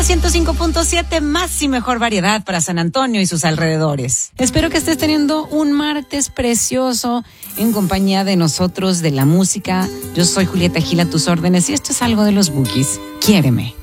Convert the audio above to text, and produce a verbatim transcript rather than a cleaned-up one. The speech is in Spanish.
ciento cinco punto siete, más y mejor variedad para San Antonio y sus alrededores. Espero que estés teniendo un martes precioso en compañía de nosotros, de la música. Yo soy Julieta Gil, a tus órdenes, y esto es algo de los Bookies. Quiéreme.